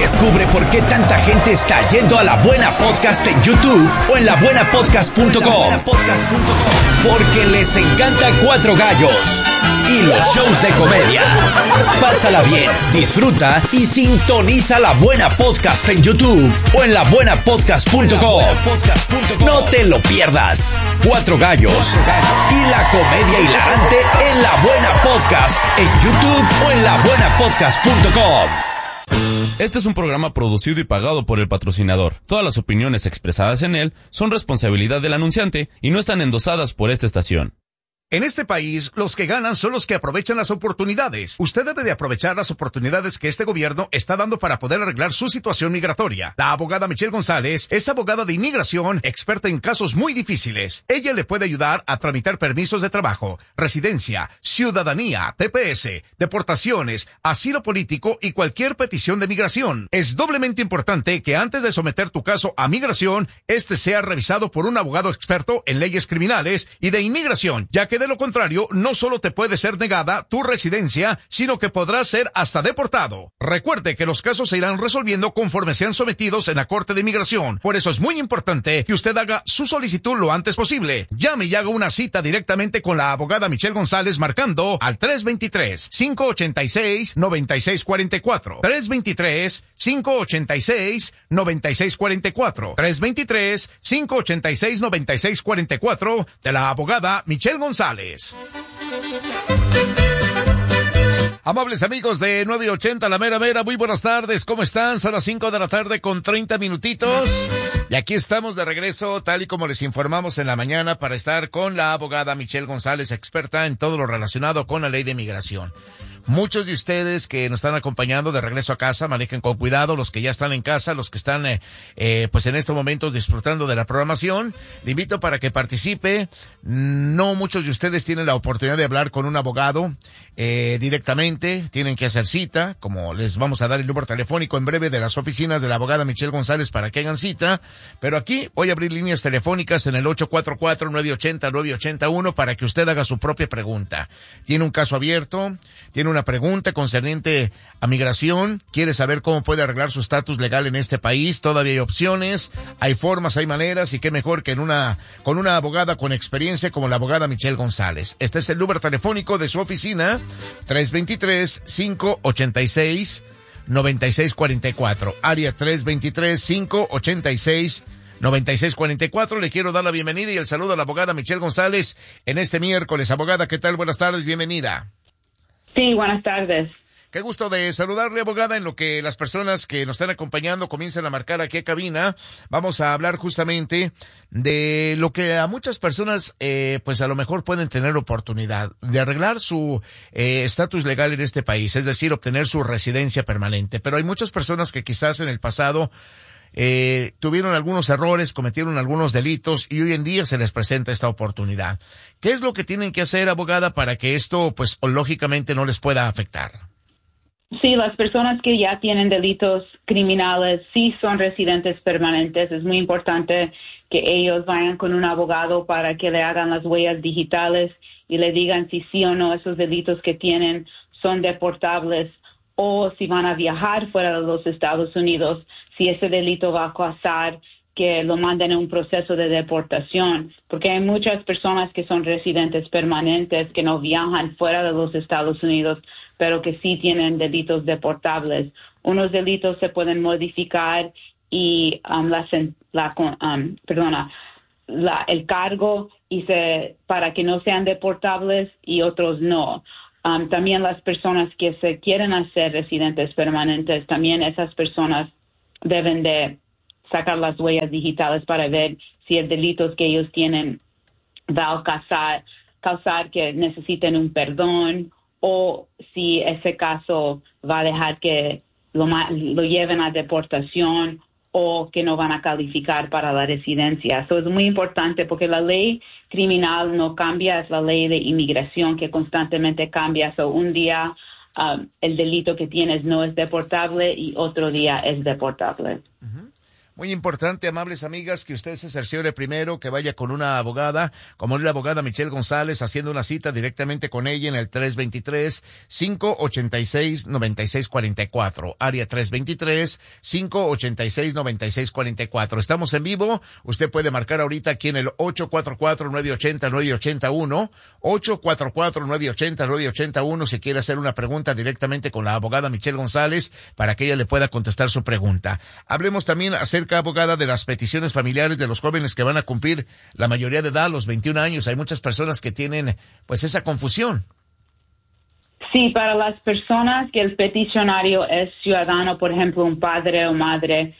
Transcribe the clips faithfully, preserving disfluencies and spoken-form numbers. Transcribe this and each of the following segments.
Descubre por qué tanta gente está yendo a La Buena Podcast en YouTube o en la buena podcast punto com. Porque les encanta Cuatro Gallos y los shows de comedia. Pásala bien, disfruta y sintoniza La Buena Podcast en YouTube o en la buena podcast punto com. No te lo pierdas. Cuatro Gallos y la comedia hilarante en La Buena Podcast en YouTube o en la buena podcast punto com. Este es un programa producido y pagado por el patrocinador. Todas las opiniones expresadas en él son responsabilidad del anunciante y no están endosadas por esta estación. En este país, los que ganan son los que aprovechan las oportunidades. Usted debe de aprovechar las oportunidades que este gobierno está dando para poder arreglar su situación migratoria. La abogada Michelle González es abogada de inmigración, experta en casos muy difíciles. Ella le puede ayudar a tramitar permisos de trabajo, residencia, ciudadanía, T P S, deportaciones, asilo político y cualquier petición de migración. Es doblemente importante que antes de someter tu caso a migración, este sea revisado por un abogado experto en leyes criminales y de inmigración, ya que de lo contrario, no solo te puede ser negada tu residencia, sino que podrás ser hasta deportado. Recuerde que los casos se irán resolviendo conforme sean sometidos en la Corte de Inmigración. Por eso es muy importante que usted haga su solicitud lo antes posible. Llame y haga una cita directamente con la abogada Michelle González marcando al tres dos tres, cinco ocho seis, nueve seis cuatro cuatro. tres dos tres, cinco ocho seis, nueve seis cuatro cuatro. tres dos tres, cinco ocho seis, nueve seis cuatro cuatro de la abogada Michelle González. Amables amigos de nueve ochenta La Mera Mera, muy buenas tardes, ¿cómo están? Son las cinco de la tarde con treinta minutitos y aquí estamos de regreso tal y como les informamos en la mañana para estar con la abogada Michelle González, experta en todo lo relacionado con la ley de migración. Muchos de ustedes que nos están acompañando de regreso a casa, manejen con cuidado, los que ya están en casa, los que están eh, eh, pues en estos momentos disfrutando de la programación, le invito para que participe. No muchos de ustedes tienen la oportunidad de hablar con un abogado eh, directamente, tienen que hacer cita, como les vamos a dar el número telefónico en breve de las oficinas de la abogada Michelle González para que hagan cita, pero aquí voy a abrir líneas telefónicas en el ocho cuatro cuatro, nueve ocho cero, nueve ocho uno para que usted haga su propia pregunta. Tiene un caso abierto, tiene una pregunta concerniente a migración, quiere saber cómo puede arreglar su estatus legal en este país, todavía hay opciones, hay formas, hay maneras, y qué mejor que en una, con una abogada con experiencia como la abogada Michelle González. Este es el número telefónico de su oficina, tres dos tres, cinco ocho seis, nueve seis cuatro cuatro, área tres dos tres, cinco ocho seis, nueve seis cuatro cuatro. Le quiero dar la bienvenida y el saludo a la abogada Michelle González en este miércoles. Abogada, ¿qué tal? Buenas tardes, bienvenida. Sí, buenas tardes. Qué gusto de saludarle, abogada, en lo que las personas que nos están acompañando comienzan a marcar aquí a cabina. Vamos a hablar justamente de lo que a muchas personas, eh, pues a lo mejor pueden tener oportunidad de arreglar su eh, estatus legal en este país, es decir, obtener su residencia permanente. Pero hay muchas personas que quizás en el pasado Eh, tuvieron algunos errores, cometieron algunos delitos y hoy en día se les presenta esta oportunidad. ¿Qué es lo que tienen que hacer, abogada, para que esto, pues, lógicamente no les pueda afectar? Sí, las personas que ya tienen delitos criminales sí son residentes permanentes. Es muy importante que ellos vayan con un abogado para que le hagan las huellas digitales y le digan si sí o no esos delitos que tienen son deportables, o si van a viajar fuera de los Estados Unidos, si ese delito va a causar que lo manden a un proceso de deportación, porque hay muchas personas que son residentes permanentes que no viajan fuera de los Estados Unidos, pero que sí tienen delitos deportables. Unos delitos se pueden modificar y um, la, la, um, perdona, la, el cargo y se, para que no sean deportables y otros no. Um, también las personas que se quieren hacer residentes permanentes, también esas personas deben de sacar las huellas digitales para ver si el delito que ellos tienen va a causar, causar que necesiten un perdón o si ese caso va a dejar que lo, lo lleven a deportación o que no van a calificar para la residencia. Eso es muy importante porque la ley criminal no cambia, es la ley de inmigración que constantemente cambia. So, un día um, el delito que tienes no es deportable y otro día es deportable. Uh-huh. Muy importante, amables amigas, que usted se cerciore primero, que vaya con una abogada, como es la abogada Michelle González, haciendo una cita directamente con ella en el tres dos tres, cinco ocho seis, nueve seis cuatro cuatro, área tres dos tres, cinco ocho seis, nueve seis cuatro cuatro. Estamos en vivo, usted puede marcar ahorita aquí en el ocho cuatro cuatro, nueve ocho cero, nueve ocho uno, ocho cuatro cuatro, nueve ocho cero, nueve ocho uno, si quiere hacer una pregunta directamente con la abogada Michelle González, para que ella le pueda contestar su pregunta. Hablemos también acerca, abogada, de las peticiones familiares de los jóvenes que van a cumplir la mayoría de edad, los veintiún años. Hay muchas personas que tienen, pues, esa confusión. Sí, para las personas que el peticionario es ciudadano, por ejemplo, un padre o madre,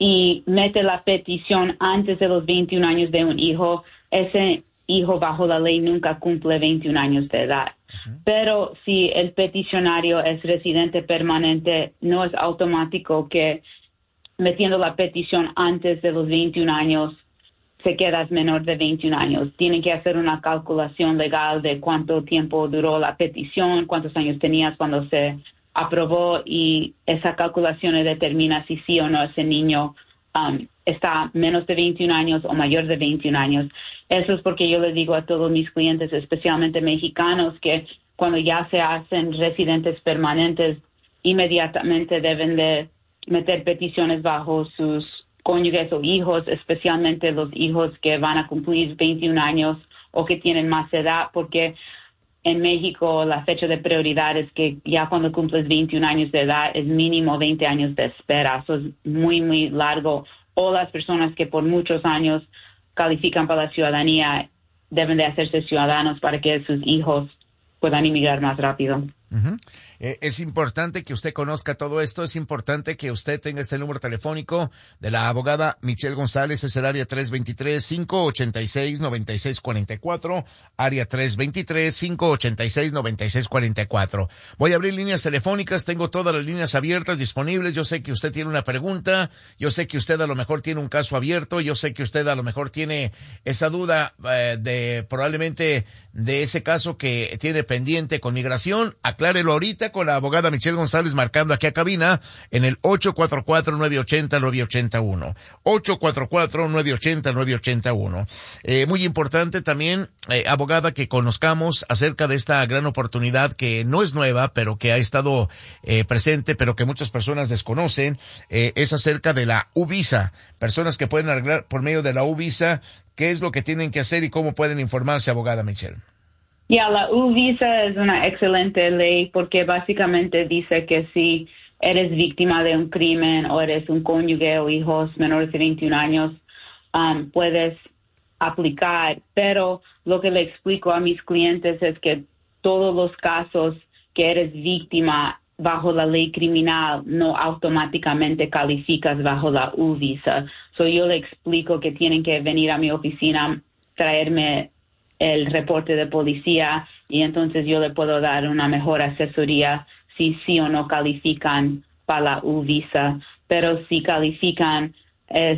y mete la petición antes de los veintiún años de un hijo, ese hijo bajo la ley nunca cumple veintiún años de edad. Uh-huh. Pero si el peticionario es residente permanente, no es automático que metiendo la petición antes de los veintiún años se quedas menor de veintiún años. Tienen que hacer una calculación legal de cuánto tiempo duró la petición, cuántos años tenías cuando se aprobó, y esa calculación determina si sí o no ese niño um, está menos de veintiún años o mayor de veintiún años. Eso es porque yo les digo a todos mis clientes, especialmente mexicanos, que cuando ya se hacen residentes permanentes, inmediatamente deben de meter peticiones bajo sus cónyuges o hijos, especialmente los hijos que van a cumplir veintiún años o que tienen más edad, porque en México la fecha de prioridad es que ya cuando cumples veintiún años de edad es mínimo veinte años de espera. Eso es muy, muy largo. O las personas que por muchos años califican para la ciudadanía deben de hacerse ciudadanos para que sus hijos puedan inmigrar más rápido. Uh-huh. Eh, es importante que usted conozca todo esto, es importante que usted tenga este número telefónico de la abogada Michelle González, es el área tres dos tres, cinco ocho seis, nueve seis cuatro cuatro, área tres dos tres, cinco ocho seis, nueve seis cuatro cuatro. Voy a abrir líneas telefónicas, tengo todas las líneas abiertas disponibles. Yo sé que usted tiene una pregunta, yo sé que usted a lo mejor tiene un caso abierto, yo sé que usted a lo mejor tiene esa duda eh, de probablemente de ese caso que tiene pendiente con migración. Aclárelo ahorita con la abogada Michelle González, marcando aquí a cabina en el ocho cuatro cuatro, nueve ocho cero, nueve ocho uno. ocho cuatro cuatro, nueve ocho cero, nueve ocho uno. Eh, muy importante también, eh, abogada, que conozcamos acerca de esta gran oportunidad que no es nueva, pero que ha estado eh, presente, pero que muchas personas desconocen. Eh, es acerca de la U-Visa. Personas que pueden arreglar por medio de la U-Visa. ¿Qué es lo que tienen que hacer y cómo pueden informarse, abogada Michelle? Ya, yeah, la U-Visa es una excelente ley porque básicamente dice que si eres víctima de un crimen o eres un cónyuge o hijos menores de veintiún años, um, puedes aplicar. Pero lo que le explico a mis clientes es que todos los casos que eres víctima bajo la ley criminal no automáticamente calificas bajo la U-Visa. So yo le explico que tienen que venir a mi oficina, traerme el reporte de policía, y entonces yo le puedo dar una mejor asesoría si sí o no califican para la U-Visa. Pero si califican, es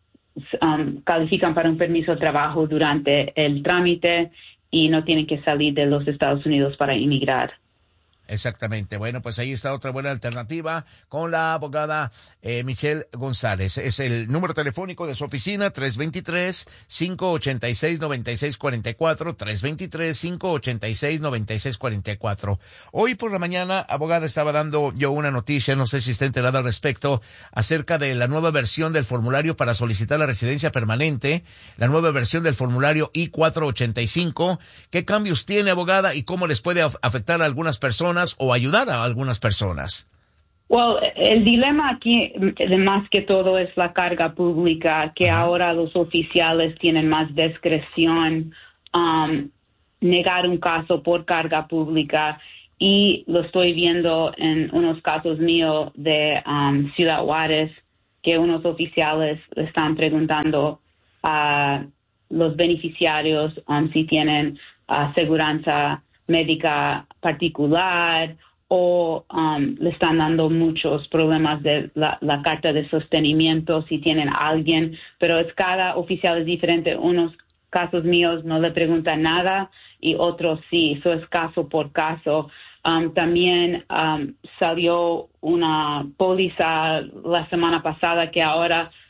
um, califican para un permiso de trabajo durante el trámite y no tienen que salir de los Estados Unidos para inmigrar. Exactamente. Bueno, pues ahí está otra buena alternativa con la abogada eh, Michelle González. Es el número telefónico de su oficina, tres dos tres, cinco ocho seis, nueve seis cuatro cuatro, tres dos tres, cinco ocho seis, nueve seis cuatro cuatro. Hoy por la mañana, abogada, estaba dando yo una noticia, no sé si está enterada al respecto, acerca de la nueva versión del formulario para solicitar la residencia permanente, la nueva versión del formulario I cuatrocientos ochenta y cinco. ¿Qué cambios tiene, abogada, y cómo les puede af- afectar a algunas personas o ayudar a algunas personas? Well, el dilema aquí, más que todo, es la carga pública, que uh-huh. ahora los oficiales tienen más discreción um, negar un caso por carga pública, y lo estoy viendo en unos casos míos de um, Ciudad Juárez, que unos oficiales están preguntando a los beneficiarios um, si tienen aseguranza médica particular, o um, le están dando muchos problemas de la, la carta de sostenimiento si tienen a alguien, pero es cada oficial es diferente. Unos casos míos no le preguntan nada y otros sí, eso es caso por caso. Um, también um, salió una póliza la semana pasada que ahora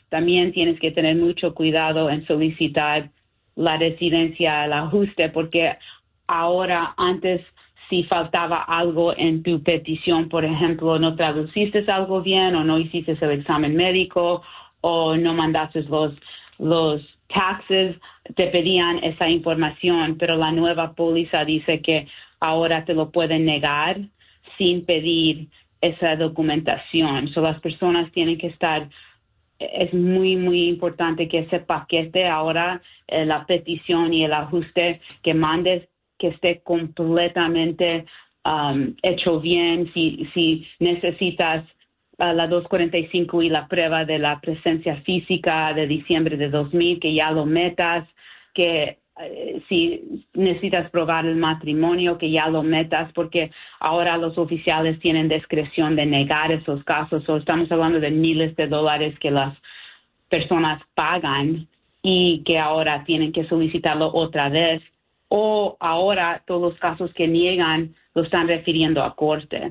también tienes que tener mucho cuidado en solicitar la residencia, el ajuste, porque ahora antes si faltaba algo en tu petición, por ejemplo, no traduciste algo bien o no hiciste el examen médico o no mandaste los, los taxes, te pedían esa información, pero la nueva póliza dice que ahora te lo pueden negar sin pedir esa documentación. So, las personas tienen que estar, es muy, muy importante que ese paquete ahora, eh, la petición y el ajuste que mandes, que esté completamente um, hecho bien. Si, si necesitas uh, la dos cuarenta y cinco y la prueba de la presencia física de diciembre de dos mil, que ya lo metas, que uh, si necesitas probar el matrimonio, que ya lo metas, porque ahora los oficiales tienen discreción de negar esos casos. O estamos hablando de miles de dólares que las personas pagan y que ahora tienen que solicitarlo otra vez. O ahora todos los casos que niegan lo están refiriendo a corte.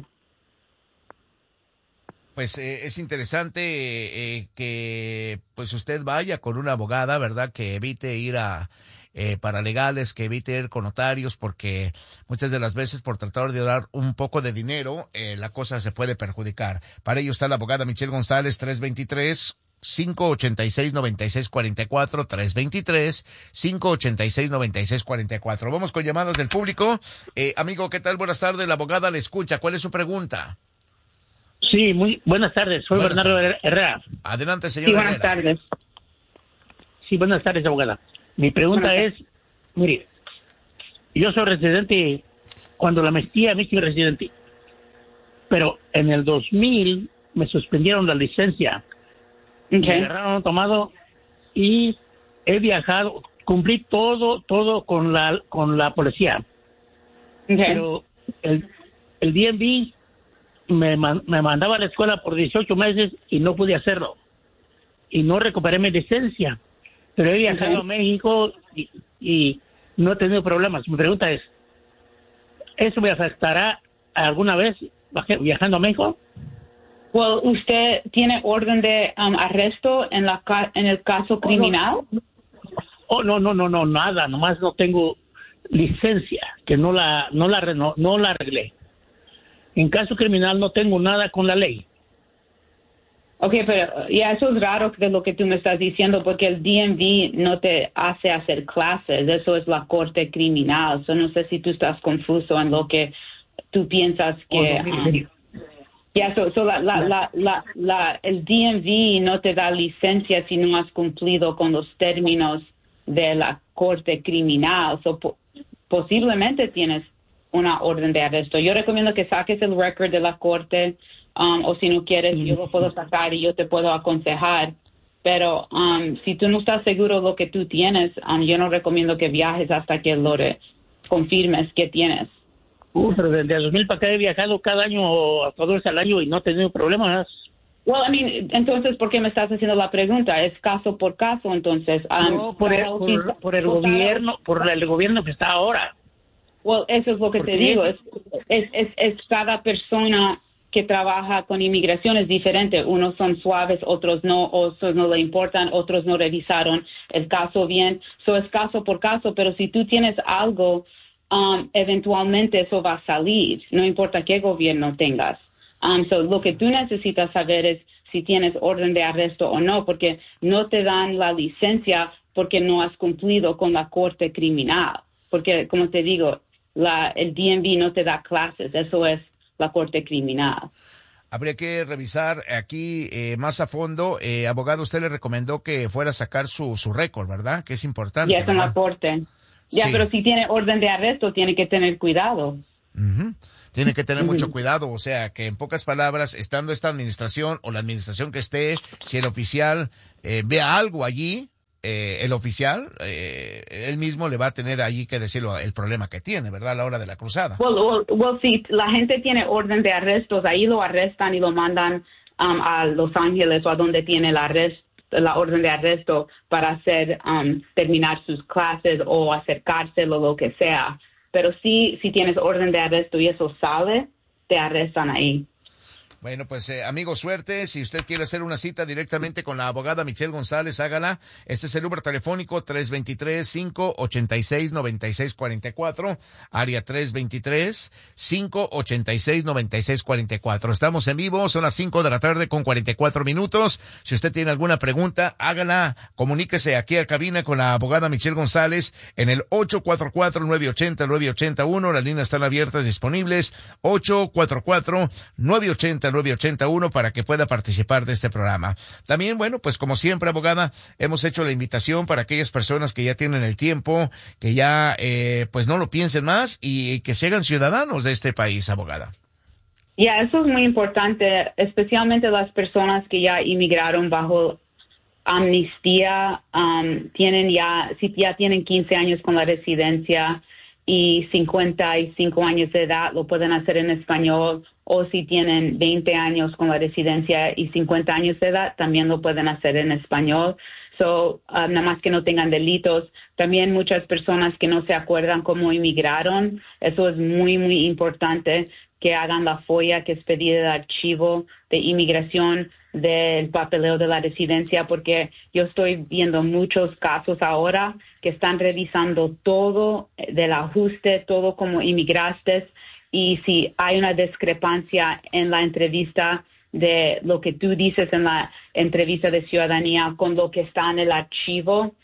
Pues eh, es interesante eh, que pues usted vaya con una abogada, ¿verdad? Que evite ir a eh, paralegales, que evite ir con notarios, porque muchas de las veces por tratar de dar un poco de dinero, eh, la cosa se puede perjudicar. Para ello está la abogada Michelle González, tres veintitrés, cinco ochenta y seis, noventa y seis cuarenta y cuatro, tres veintitrés, cinco ochenta y seis, noventa y seis cuarenta y cuatro. Vamos con llamadas del público. Eh, amigo, ¿qué tal? Buenas tardes, la abogada le escucha. ¿Cuál es su pregunta? Sí, muy buenas tardes. Soy buenas Bernardo tardes. Herrera. Adelante, señor Sí, buenas Herrera. tardes. Sí, buenas tardes, abogada. Mi pregunta Buenas es, mire, yo soy residente, cuando la amnistía me hice residente, pero en el dos mil me suspendieron la licencia. Okay. Me agarraron tomado y he viajado, cumplí todo, todo con la con la policía. Okay. Pero el, el D M V me, man, me mandaba a la escuela por dieciocho meses y no pude hacerlo. Y no recuperé mi licencia. Pero he viajado Okay. a México y, y no he tenido problemas. Mi pregunta es, ¿eso me afectará alguna vez viajando a México? Well, ¿usted tiene orden de um, arresto en la ca- en el caso criminal? Oh, no, no, no, no, nada. Nomás no tengo licencia, que no la no la no, no la arreglé. En caso criminal no tengo nada con la ley. Ok, pero ya eso es raro de lo que tú me estás diciendo, porque el D M V no te hace hacer clases, eso es la corte criminal. So, no sé si tú estás confuso en lo que tú piensas que... Oh, no, mire, um, Ya, so, so la, la, la, la, la, el D M V no te da licencia si no has cumplido con los términos de la corte criminal. So, po- posiblemente tienes una orden de arresto. Yo recomiendo que saques el record de la corte, um, o si no quieres, yo lo puedo sacar y yo te puedo aconsejar. Pero um, si tú no estás seguro de lo que tú tienes, um, yo no recomiendo que viajes hasta que lo re- confirmes que tienes. Uh, pero desde dos mil para acá he viajado cada año o dos veces al año y no he tenido problemas. Well, I mean, entonces, ¿por qué me estás haciendo la pregunta? ¿Es caso por caso, entonces? Um, No, por el, por, por el gobierno, por el gobierno que está ahora. Well, eso es lo que te Porque- digo. Es, es, es, es cada persona que trabaja con inmigración es diferente. Unos son suaves, otros no, otros no le importan, otros no revisaron el caso bien. So es caso por caso, pero si tú tienes algo, um, eventualmente eso va a salir, no importa qué gobierno tengas. Um, so lo que tú necesitas saber es si tienes orden de arresto o no, porque no te dan la licencia porque no has cumplido con la corte criminal. Porque, como te digo, la, el D M V no te da clases, eso es la corte criminal. Habría que revisar aquí eh, más a fondo. Eh, abogado, usted le recomendó que fuera a sacar su, su récord, ¿verdad? Que es importante. Ya es en la ¿verdad? corte. Ya, Sí. pero si tiene orden de arresto, tiene que tener cuidado. Ujú. Tiene que tener Ujú. mucho cuidado, o sea, que en pocas palabras, estando esta administración o la administración que esté, si el oficial eh, vea algo allí, eh, el oficial, eh, él mismo le va a tener allí que decirlo el problema que tiene, ¿verdad? A la hora de la cruzada. Well, well, well, si la gente tiene orden de arrestos, ahí lo arrestan y lo mandan um, a Los Ángeles o a donde tiene la, arrest, la orden de arresto para hacer um, terminar sus clases o hacer cárcel o lo que sea. Pero sí, si tienes orden de arresto y eso sale, te arrestan ahí. Bueno, pues eh, amigo, suerte. Si usted quiere hacer una cita directamente con la abogada Michelle González, hágala. Este es el número telefónico tres dos tres, cinco ocho seis, nueve seis cuatro cuatro, área tres dos tres, cinco ocho seis, nueve seis cuatro cuatro. Estamos en vivo, son las cinco de la tarde con cuarenta y cuatro minutos. Si usted tiene alguna pregunta, hágala, comuníquese aquí a cabina con la abogada Michelle González en el ocho cuatro cuatro, nueve ocho cero, nueve ocho uno. Las líneas están abiertas, disponibles, ocho cuatro cuatro, nueve ocho cero, nueve ocho uno para que pueda participar de este programa. También, bueno, pues como siempre, abogada, hemos hecho la invitación para aquellas personas que ya tienen el tiempo, que ya eh, pues no lo piensen más y que sean ciudadanos de este país, abogada. Ya, yeah, eso es muy importante, especialmente las personas que ya inmigraron bajo amnistía, um, tienen ya, si ya tienen quince años con la residencia y cincuenta y cinco años de edad, lo pueden hacer en español, o si tienen veinte años con la residencia y cincuenta años de edad, también lo pueden hacer en español. So, uh, nada más que no tengan delitos. También muchas personas que no se acuerdan cómo inmigraron, eso es muy, muy importante, que hagan la F O I A, que es pedir el archivo de inmigración del papeleo de la residencia, porque yo estoy viendo muchos casos ahora que están revisando todo del ajuste, todo como inmigraste, y si hay una discrepancia en la entrevista de lo que tú dices en la entrevista de ciudadanía con lo que está en el archivo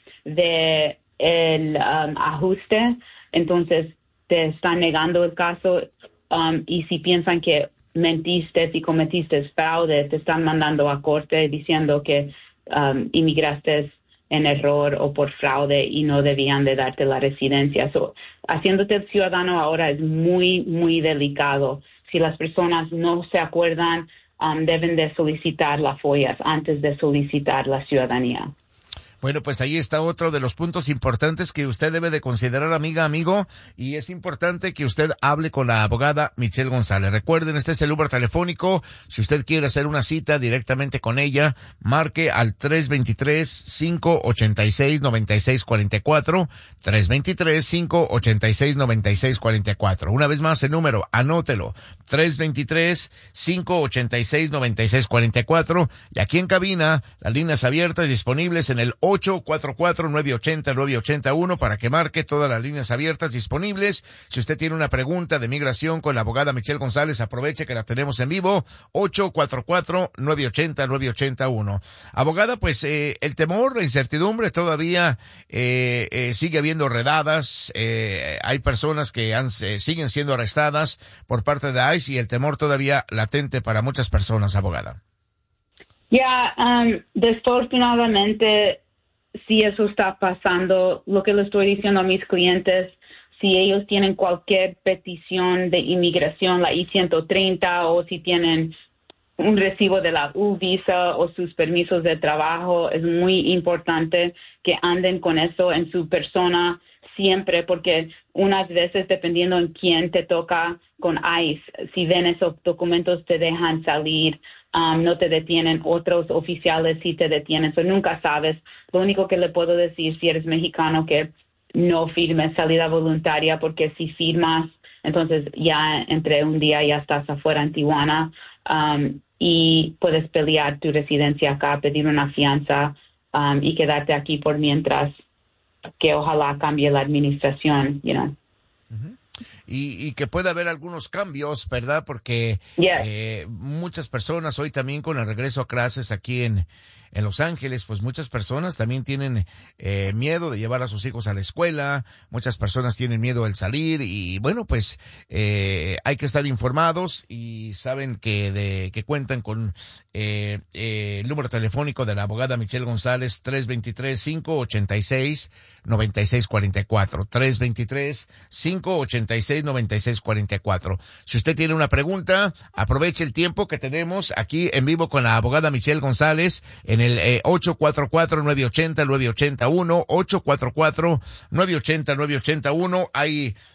de el um, ajuste, entonces te están negando el caso, um, y si piensan que mentiste y cometiste fraude, te están mandando a corte diciendo que um, inmigraste en error o por fraude y no debían de darte la residencia. So, haciéndote ciudadano ahora es muy, muy delicado. Si las personas no se acuerdan, um, deben de solicitar la F O I A antes de solicitar la ciudadanía. Bueno, pues ahí está otro de los puntos importantes que usted debe de considerar, amiga, amigo, y es importante que usted hable con la abogada Michelle González. Recuerden, este es el número telefónico. Si usted quiere hacer una cita directamente con ella, marque al tres dos tres, cinco ocho seis, nueve seis cuatro cuatro, tres dos tres, cinco ocho seis, nueve seis cuatro cuatro. Una vez más el número, anótelo, tres dos tres, cinco ocho seis, nueve seis cuatro cuatro, y aquí en cabina, las líneas abiertas disponibles en el ocho cuatro cuatro, nueve ocho cero, nueve ocho uno para que marque todas las líneas abiertas disponibles. Si usted tiene una pregunta de migración con la abogada Michelle González, aproveche que la tenemos en vivo, ocho cuatro cuatro, nueve ocho cero, nueve ocho uno. Abogada, pues eh, el temor, la incertidumbre todavía eh, eh, sigue habiendo redadas, eh, hay personas que han, eh, siguen siendo arrestadas por parte de ICE y el temor todavía latente para muchas personas, abogada. Ya, yeah, um, desafortunadamente, si eso está pasando, lo que le estoy diciendo a mis clientes, si ellos tienen cualquier petición de inmigración, la I ciento treinta, o si tienen un recibo de la U-Visa o sus permisos de trabajo, es muy importante que anden con eso en su persona siempre, porque unas veces, dependiendo en quién te toca con ICE, si ven esos documentos te dejan salir. Um, no te detienen, otros oficiales sí te detienen, so nunca sabes. Lo único que le puedo decir, si eres mexicano, que no firmes salida voluntaria, porque si firmas, entonces ya entre un día ya estás afuera en Tijuana, um, y puedes pelear tu residencia acá, pedir una fianza um, y quedarte aquí por mientras, que ojalá cambie la administración, you know. Uh-huh. Y, y que puede haber algunos cambios, ¿verdad? Porque yes. eh, muchas personas hoy también con el regreso a clases aquí en, en Los Ángeles, pues muchas personas también tienen eh, miedo de llevar a sus hijos a la escuela, muchas personas tienen miedo al salir y bueno, pues eh, hay que estar informados y saben que de que cuentan con eh, eh, el número telefónico de la abogada Michelle González, tres dos tres, cinco ocho seis, nueve seis cuatro cuatro, tres dos tres, cinco ocho seis, nueve seis cuatro cuatro. Si usted tiene una pregunta, aproveche el tiempo que tenemos aquí en vivo con la abogada Michelle González en el eh, ocho cuatro cuatro, nueve ocho cero, nueve ocho uno, ocho cuatro cuatro, nueve ocho cero, nueve ocho uno. Hay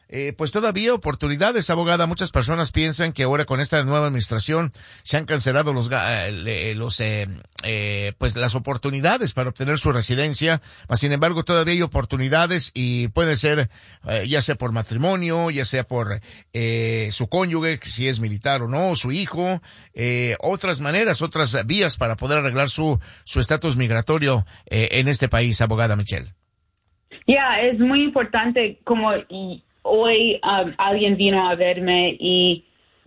eh, pues todavía oportunidades, abogada. Muchas personas piensan que ahora con esta nueva administración se han cancelado los, eh, los eh, eh, pues las oportunidades para obtener su residencia, mas sin embargo todavía hay oportunidades y puede ser eh, ya sea por matrimonio, ya sea por eh, su cónyuge, si es militar o no, su hijo, eh, otras maneras, otras vías para poder arreglar su su estatus migratorio eh, en este país, abogada Michelle. Ya, yeah, es muy importante como y hoy um, alguien vino a verme y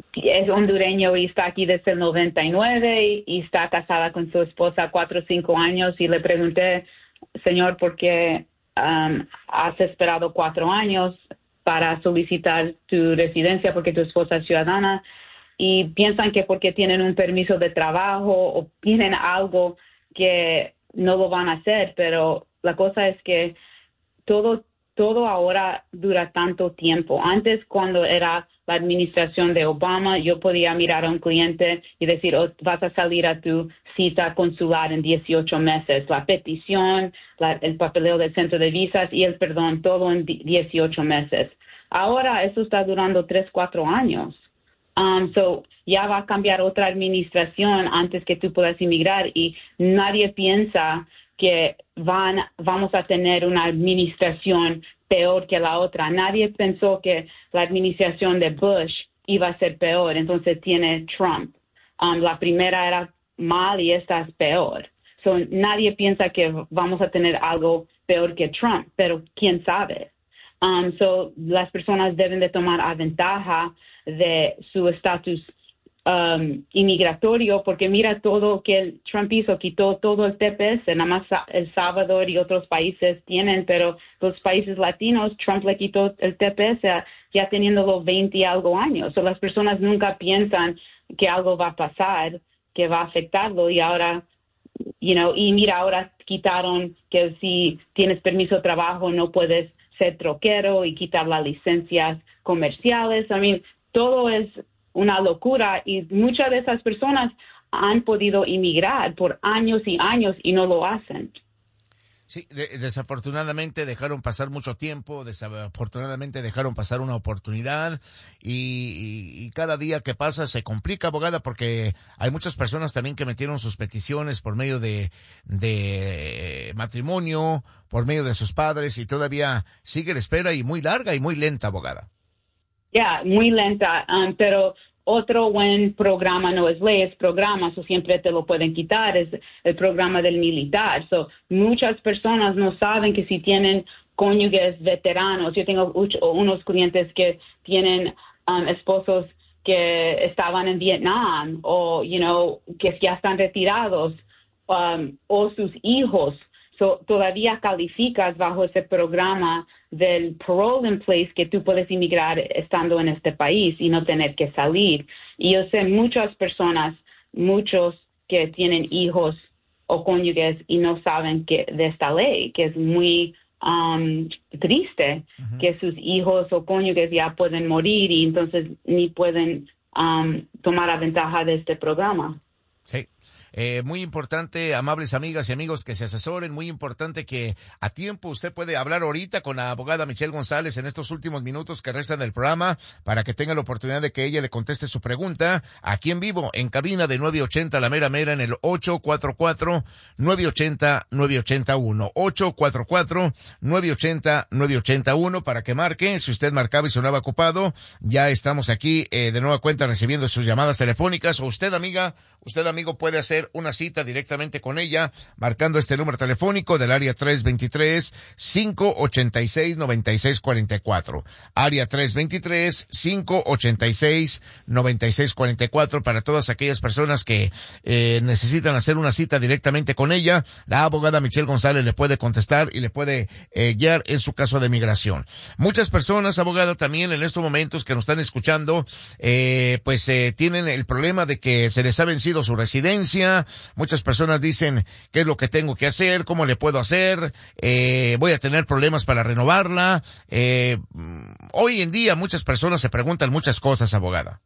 es hondureño y está aquí desde el noventa y nueve y está casada con su esposa cuatro o cinco años y le pregunté, señor, ¿por qué um, has esperado cuatro años para solicitar tu residencia porque tu esposa es ciudadana? Y piensan que porque tienen un permiso de trabajo o tienen algo que no lo van a hacer, pero la cosa es que todo todo ahora dura tanto tiempo. Antes, cuando era la administración de Obama, yo podía mirar a un cliente y decir, oh, vas a salir a tu cita consular en dieciocho meses. La petición, la, el papeleo del centro de visas y el perdón, todo en dieciocho meses. Ahora eso está durando tres, cuatro años. Um, so ya va a cambiar otra administración antes que tú puedas inmigrar y nadie piensa que van, vamos a tener una administración peor que la otra. Nadie pensó que la administración de Bush iba a ser peor, entonces tiene Trump. Um, la primera era mal y esta es peor. So, nadie piensa que vamos a tener algo peor que Trump, pero quién sabe. Um, so, las personas deben de tomar a ventaja de su estatus Um, inmigratorio, porque mira todo que el Trump hizo, quitó todo el T P S, nada más El Salvador y otros países tienen, pero los países latinos, Trump le quitó el T P S ya teniéndolo veinte y algo años. So, las personas nunca piensan que algo va a pasar, que va a afectarlo y ahora, you know, y mira, ahora quitaron que si tienes permiso de trabajo no puedes ser troquero y quitar las licencias comerciales. I mean, todo es una locura y muchas de esas personas han podido inmigrar por años y años y no lo hacen. Sí, de, desafortunadamente dejaron pasar mucho tiempo, desafortunadamente dejaron pasar una oportunidad y, y, y cada día que pasa se complica, abogada, porque hay muchas personas también que metieron sus peticiones por medio de, de matrimonio, por medio de sus padres y todavía sigue la espera y muy larga y muy lenta, abogada. Ya, yeah, muy lenta, um, pero otro buen programa no es ley, es programa, so siempre te lo pueden quitar, es el programa del militar. So, muchas personas no saben que si tienen cónyuges veteranos, yo tengo unos clientes que tienen um, esposos que estaban en Vietnam o, you know, que ya están retirados um, o sus hijos. So, todavía calificas bajo ese programa del parole in place que tú puedes inmigrar estando en este país y no tener que salir. Y yo sé muchas personas, muchos que tienen hijos o cónyuges y no saben que de esta ley, que es muy um, triste, uh-huh. que sus hijos o cónyuges ya pueden morir y entonces ni pueden um, tomar ventaja de este programa. Sí. Eh, muy importante, amables amigas y amigos que se asesoren, muy importante que a tiempo usted puede hablar ahorita con la abogada Michelle González en estos últimos minutos que restan del programa para que tenga la oportunidad de que ella le conteste su pregunta aquí en vivo, en cabina de nueve ochenta La Mera Mera en el ocho cuatro cuatro, nueve ocho cero, nueve ocho cero uno, ocho cuatro cuatro, nueve ocho cero, nueve ocho cero uno para que marque. Si usted marcaba y sonaba ocupado, ya estamos aquí eh, de nueva cuenta recibiendo sus llamadas telefónicas o usted amiga, usted amigo puede hacer una cita directamente con ella marcando este número telefónico del área tres dos tres, cinco ocho seis, nueve seis cuatro cuatro. Área tres dos tres, cinco ocho seis, nueve seis cuatro cuatro para todas aquellas personas que eh, necesitan hacer una cita directamente con ella. La abogada Michelle González le puede contestar y le puede eh, guiar en su caso de migración. Muchas personas, abogada, también en estos momentos que nos están escuchando, eh, pues eh, tienen el problema de que se les ha vencido su residencia. Muchas personas dicen, ¿qué es lo que tengo que hacer? ¿Cómo le puedo hacer? Eh, voy a tener problemas para renovarla. Eh, hoy en día muchas personas se preguntan muchas cosas, abogada.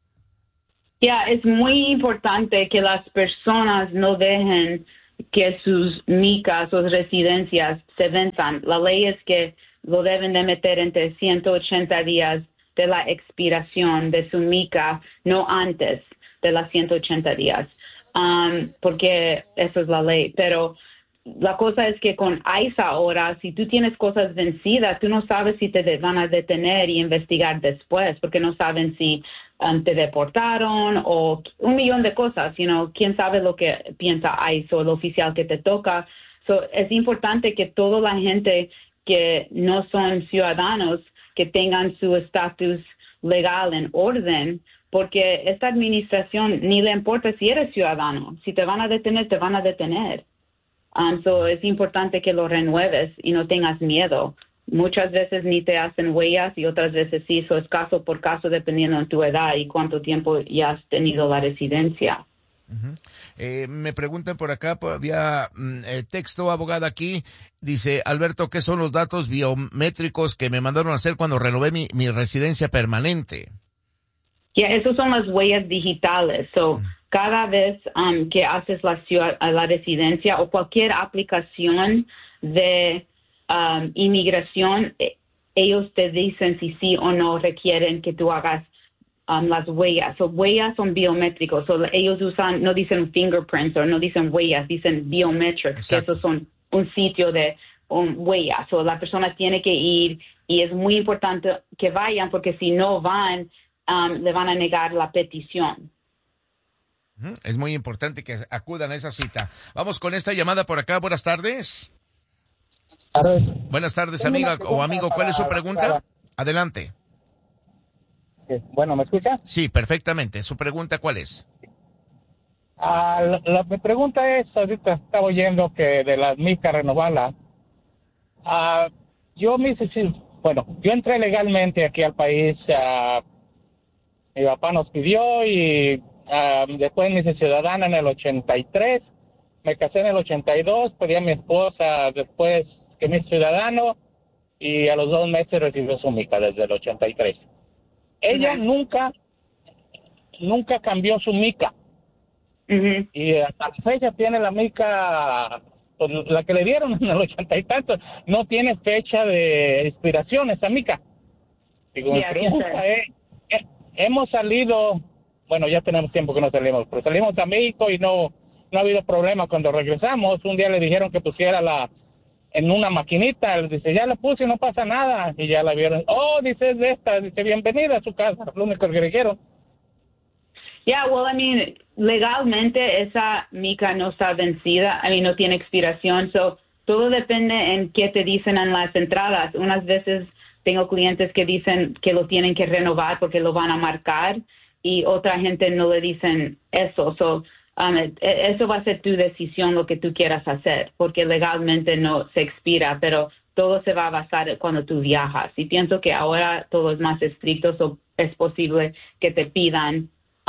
Ya, yeah, es muy importante que las personas no dejen que sus micas o residencias se venzan. La ley es que lo deben de meter entre ciento ochenta días de la expiración de su mica, no antes de las ciento ochenta días, um, porque esa es la ley. Pero la cosa es que con ICE ahora, si tú tienes cosas vencidas, tú no sabes si te de- van a detener y investigar después, porque no saben si um, te deportaron o un millón de cosas, you know, quién sabe lo que piensa ICE o el oficial que te toca. So, es importante que toda la gente que no son ciudadanos, que tengan su estatus legal en orden, porque esta administración ni le importa si eres ciudadano. Si te van a detener, te van a detener. Um, so es importante que lo renueves y no tengas miedo. Muchas veces ni te hacen huellas y otras veces sí. So es caso por caso dependiendo de tu edad y cuánto tiempo ya has tenido la residencia. Uh-huh. Eh, me preguntan por acá, por vía eh, texto, abogada, aquí, dice Alberto, ¿qué son los datos biométricos que me mandaron a hacer cuando renové mi, mi residencia permanente? Ya, yeah, esos son las huellas digitales. So, uh-huh. Cada vez um, que haces la, ciudad, la residencia o cualquier aplicación de um, inmigración, eh, ellos te dicen si sí o no requieren que tú hagas Um, las huellas. So, huellas son biométricos. So, ellos usan, no dicen fingerprints o no dicen huellas, dicen biometrics, que esos son un sitio de um, huellas. So, la persona tiene que ir y es muy importante que vayan porque si no van, um, le van a negar la petición. Es muy importante que acudan a esa cita. Vamos con esta llamada por acá. Buenas tardes. tardes. Buenas tardes, amiga o amigo. ¿Cuál es su pregunta? Adelante. Bueno, ¿me escucha? Sí, perfectamente. ¿Su pregunta cuál es? Ah, la, la mi pregunta es, ahorita estaba oyendo que de las micas renovarla. Ah, yo me bueno, yo entré legalmente aquí al país. Ah, mi papá nos pidió y ah, después me hice ciudadana en el ochenta y tres. Me casé en el ochenta y dos, pedí a mi esposa después que me hice ciudadano y a los dos meses recibió su mica desde el ochenta y tres. Ella uh-huh. nunca, nunca cambió su mica. Uh-huh. Y hasta la fecha tiene la mica, pues, la que le dieron en el ochenta y tantos, no tiene fecha de expiración esa mica. Digo, yeah, mi pregunta es, eh, hemos salido, bueno, ya tenemos tiempo que no salimos, pero salimos a México y no, no ha habido problema. Cuando regresamos, un día le dijeron que pusiera la en una maquinita, le dice, ya la puse y no pasa nada, y ya la vieron, oh, dice, es de esta, dice, bienvenida a su casa, lo único que le dijeron. Yeah, well, I mean, legalmente esa mica no está vencida, I mean, no tiene expiración, so, todo depende en qué te dicen en las entradas. Unas veces tengo clientes que dicen que lo tienen que renovar porque lo van a marcar, y otra gente no le dicen eso, so, Um, eso va a ser tu decisión, lo que tú quieras hacer, porque legalmente no se expira, pero todo se va a basar cuando tú viajas. Y pienso que ahora todo es más estricto, so es posible que te pidan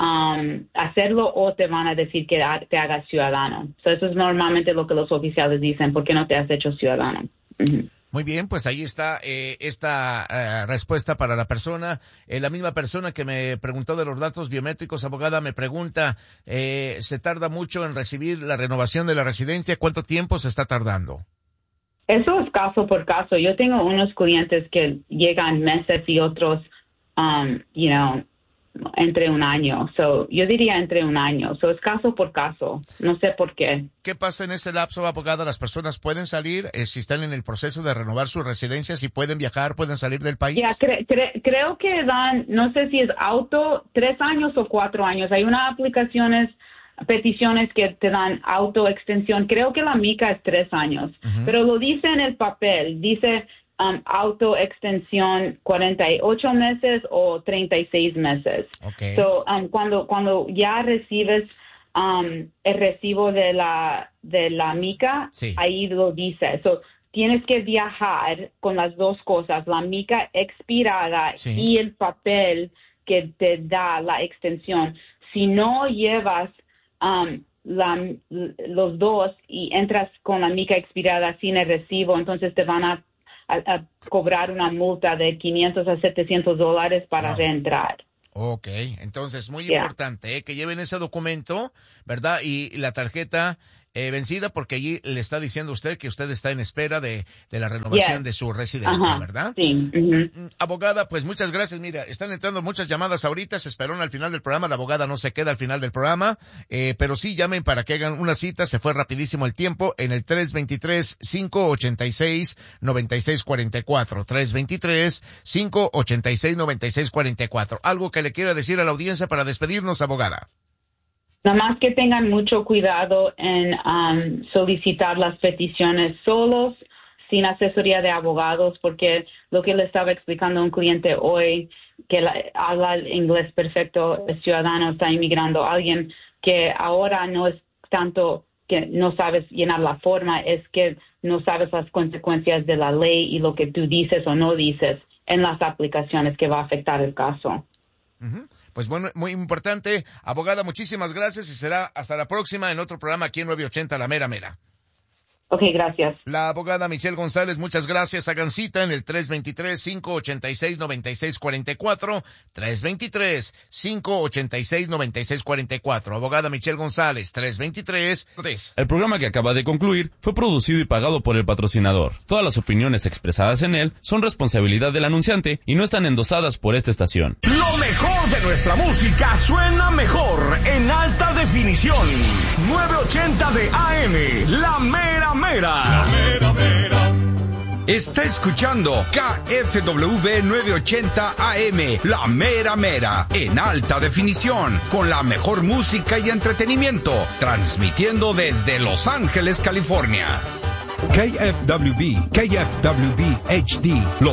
um, hacerlo o te van a decir que te hagas ciudadano. So eso es normalmente lo que los oficiales dicen, ¿por qué no te has hecho ciudadano? Uh-huh. Muy bien, pues ahí está eh, esta eh, respuesta para la persona. Eh, la misma persona que me preguntó de los datos biométricos, abogada, me pregunta, eh, ¿se tarda mucho en recibir la renovación de la residencia? ¿Cuánto tiempo se está tardando? Eso es caso por caso. Yo tengo unos clientes que llegan meses y otros, um, you know, entre un año. So, yo diría entre un año. So, es caso por caso. No sé por qué. ¿Qué pasa en ese lapso, abogada? ¿Las personas pueden salir eh, si están en el proceso de renovar su residencia? ¿Si pueden viajar, pueden salir del país? Ya, yeah, cre- cre- creo que dan, no sé si es auto, tres años o cuatro años. Hay unas aplicaciones, peticiones que te dan autoextensión. Creo que la mica es tres años. Uh-huh. Pero lo dice en el papel. Dice Um, autoextensión cuarenta y ocho meses o treinta y seis meses. Okay. So, um, cuando cuando ya recibes um, el recibo de la de la mica, sí. Ahí lo dice. So, tienes que viajar con las dos cosas, la mica expirada, sí, y el papel que te da la extensión. Si no llevas um, la, los dos y entras con la mica expirada sin el recibo, entonces te van a A, a cobrar una multa de quinientos a setecientos dólares para wow. reentrar. Ok, entonces muy yeah. importante ¿eh? que lleven ese documento, ¿verdad? Y la tarjeta eh, vencida porque allí le está diciendo usted que usted está en espera de, de la renovación yes. de su residencia, Ajá, ¿verdad? Sí. Uh-huh. Abogada, pues muchas gracias. Mira, están entrando muchas llamadas ahorita, se esperaron al final del programa, la abogada no se queda al final del programa, eh, pero sí llamen para que hagan una cita, se fue rapidísimo el tiempo, en el tres veintitrés, cinco ochenta y seis, noventa y seis cuarenta y cuatro, tres veintitrés, cinco ochenta y seis, noventa y seis cuarenta y cuatro. Algo que le quiera decir a la audiencia para despedirnos, abogada. Nada más que tengan mucho cuidado en um, solicitar las peticiones solos, sin asesoría de abogados, porque lo que le estaba explicando a un cliente hoy, que la, habla inglés perfecto, es ciudadano, está inmigrando, alguien que ahora no es tanto que no sabes llenar la forma, es que no sabes las consecuencias de la ley y lo que tú dices o no dices en las aplicaciones que va a afectar el caso. Uh-huh. Pues bueno, muy importante. Abogada, muchísimas gracias y será hasta la próxima en otro programa aquí en nueve ochenta La Mera Mera. Ok, gracias. La abogada Michelle González, muchas gracias. Hagan cita en el tres veintitrés, cinco ochenta y seis, noventa y seis cuarenta y cuatro, tres veintitrés, cinco ochenta y seis, noventa y seis cuarenta y cuatro. Abogada Michelle González, tres veintitrés. El programa que acaba de concluir fue producido y pagado por el patrocinador. Todas las opiniones expresadas en él son responsabilidad del anunciante y no están endosadas por esta estación. Lo mejor de nuestra música suena mejor en alta definición. nueve ochenta de A M, La Mera Mera. La Mera Mera. Está escuchando K F W nueve ochenta A M, La Mera Mera, en alta definición, con la mejor música y entretenimiento, transmitiendo desde Los Ángeles, California. K F W B, K F W B H D, Los